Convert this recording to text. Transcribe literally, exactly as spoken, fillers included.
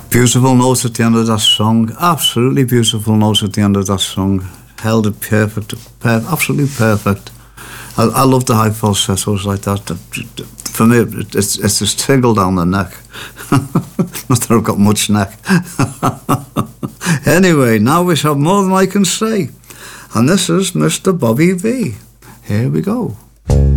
Beautiful notes at the end of that song. Absolutely beautiful notes at the end of that song. Held it perfect, per- absolutely perfect. I, I love the high falsettos like that. For me, it's it's just tingle down the neck. Not that I've got much neck. Anyway, now we have More Than I Can Say. And this is Mister Bobby Vee. Here we go.